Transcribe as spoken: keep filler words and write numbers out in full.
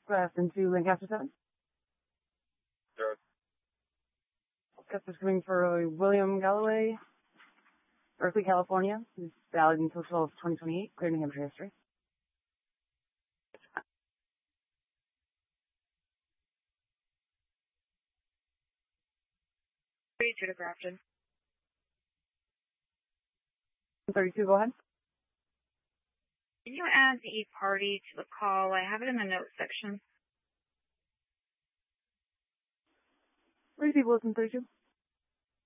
West into Lancaster seven. Sure. Custer's coming for William Galloway, Berkeley, California. He's valid until twelve twenty twenty-eight. Clear New Hampshire history. thirty-two to Grafton. thirty-two, go ahead. Can you add the party to the call? I have it in the notes section. Three people listen, thirty-two.